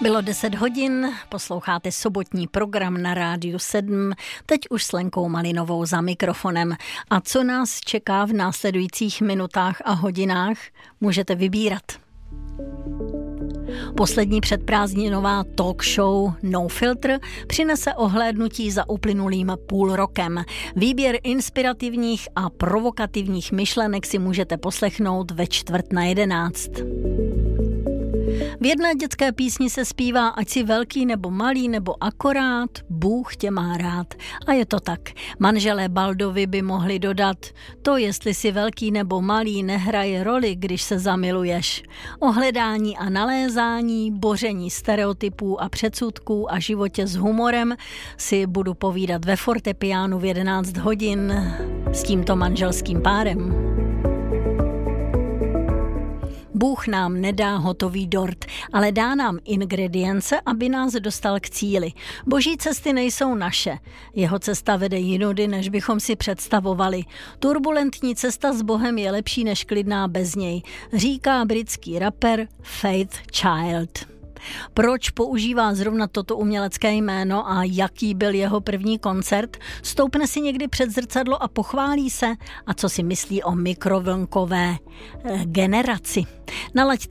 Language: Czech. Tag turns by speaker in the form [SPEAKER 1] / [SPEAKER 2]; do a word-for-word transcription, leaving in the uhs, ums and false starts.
[SPEAKER 1] Bylo deset hodin, posloucháte sobotní program na Rádiu sedm, teď už s Lenkou Malinovou za mikrofonem. A co nás čeká v následujících minutách a hodinách, můžete vybírat. Poslední předprázdninová talk show No Filter přinese ohlédnutí za uplynulým půl rokem. Výběr inspirativních a provokativních myšlenek si můžete poslechnout ve čtvrt na jedenáct. V jedné dětské písni se zpívá, ať si velký nebo malý nebo akorát, Bůh tě má rád. A je to tak. Manželé Baldovi by mohli dodat, to jestli si velký nebo malý nehraje roli, když se zamiluješ. O hledání a nalézání, boření stereotypů a předsudků a životě s humorem si budu povídat ve fortepiánu v jedenáct hodin s tímto manželským párem. Bůh nám nedá hotový dort, ale dá nám ingredience, aby nás dostal k cíli. Boží cesty nejsou naše. Jeho cesta vede jinudy, než bychom si představovali. Turbulentní cesta s Bohem je lepší než klidná bez něj, říká britský rapper Faith Child. Proč používá zrovna toto umělecké jméno a jaký byl jeho první koncert? Stoupne si někdy před zrcadlo a pochválí se? A co si myslí o mikrovlnkové generaci? Nalaďte